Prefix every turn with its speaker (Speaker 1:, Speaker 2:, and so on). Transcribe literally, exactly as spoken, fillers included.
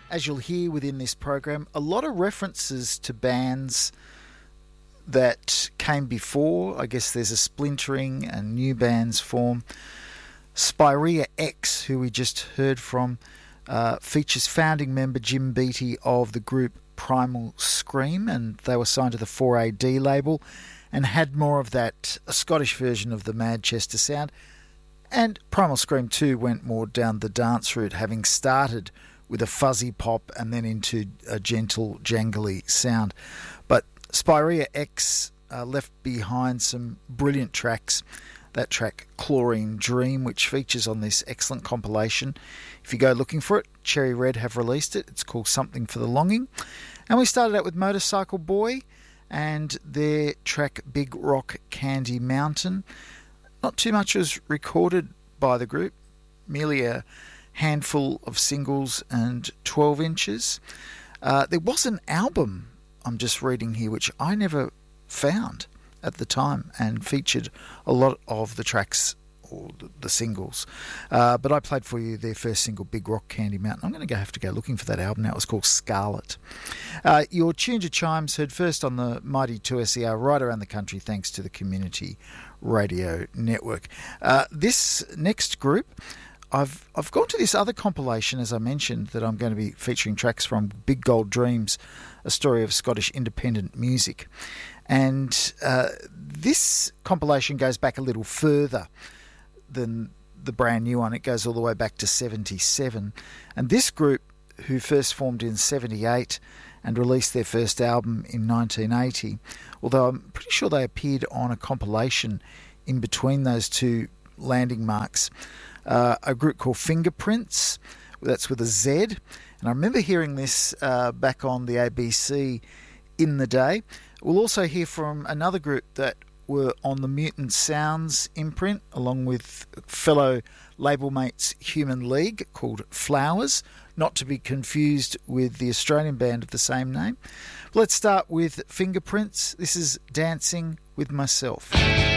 Speaker 1: as you'll hear within this program, a lot of references to bands that came before. I guess there's a splintering and new bands form. Spirea X, who we just heard from, uh, features founding member Jim Beattie of the group Primal Scream, and they were signed to the four A D label and had more of that a Scottish version of the Manchester sound. And Primal Scream too went more down the dance route, having started with a fuzzy pop and then into a gentle, jangly sound. But Spirea X uh, left behind some brilliant tracks. That track, Chlorine Dream, which features on this excellent compilation. If you go looking for it, Cherry Red have released it. It's called Something for the Longing. And we started out with Motorcycle Boy and their track Big Rock Candy Mountain. Not too much was recorded by the group, merely a handful of singles and twelve inches. Uh, there was an album, I'm just reading here, which I never found at the time and featured a lot of the tracks or the singles. Uh, but I played for you their first single, Big Rock Candy Mountain. I'm going to go have to go looking for that album now. It was called Scarlet. Uh, your Tune to Chimes heard first on the Mighty two S E R right around the country thanks to the Community Radio Network. Uh, this next group, I've I've gone to this other compilation, as I mentioned, that I'm going to be featuring tracks from, Big Gold Dreams, a story of Scottish independent music. And uh, this compilation goes back a little further than the brand new one. It goes all the way back to seventy-seven. And this group, who first formed in seventy-eight and released their first album in nineteen eighty, although I'm pretty sure they appeared on a compilation in between those two landing marks, uh, a group called Fingerprints, that's with a Z. And I remember hearing this uh, back on the A B C in the day. We'll also hear from another group that were on the Mutant Sounds imprint, along with fellow label mates Human League, called Flowers, not to be confused with the Australian band of the same name. Let's start with Fingerprints. This is Dancing with Myself.